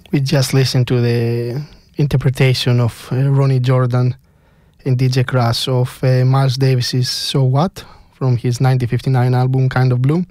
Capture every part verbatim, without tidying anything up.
we just listened to the interpretation of uh, Ronnie Jordan and D J Crash of uh, Miles Davis's So What from his nineteen fifty-nine album Kind of Blue.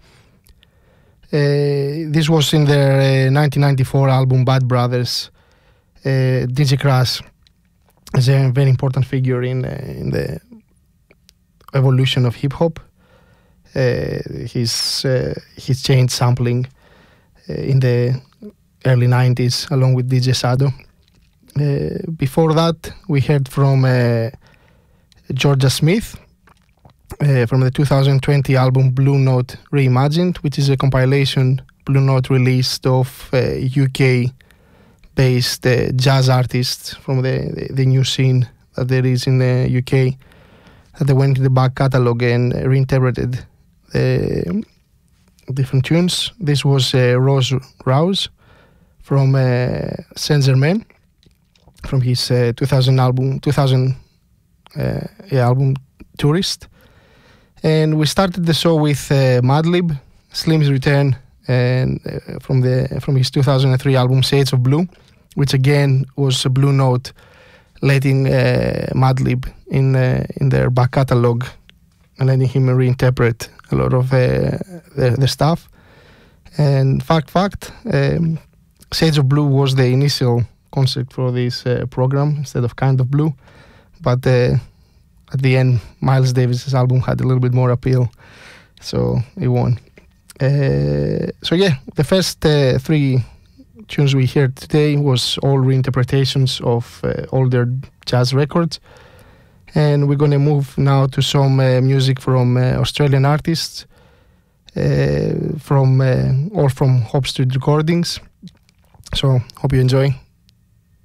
Uh, this was in their uh, nineteen ninety-four album Bad Brothers. Uh, D J Crash is a very important figure in, uh, in the evolution of hip-hop. Uh, he's, uh, he's changed sampling uh, in the early nineties along with D J Sado. Uh, before that, we heard from uh, Georgia Smith uh, from the two thousand twenty album Blue Note Reimagined, which is a compilation Blue Note released of uh, U K-based uh, jazz artists from the, the, the new scene that there is in the U K, that they went to the back catalogue and reinterpreted the different tunes. This was uh, Rose Rouse from uh, Saint Germain, from his uh, two thousand album, two thousand uh, yeah, album Tourist. And we started the show with uh, Madlib, Slim's Return, and uh, from the from his two thousand three album Shades of Blue, which again was a Blue Note, letting uh, Madlib in uh, in their back catalog and letting him reinterpret a lot of uh, the, the stuff. And fact, fact, um, Shades of Blue was the initial concept for this uh, program instead of Kind of Blue, but uh, at the end, Miles Davis's album had a little bit more appeal, so he won. Uh, so yeah, the first uh, three tunes we heard today was all reinterpretations of uh, older jazz records, and we're gonna move now to some uh, music from uh, Australian artists, uh, from uh, or from Hop Street Recordings. So hope you enjoy.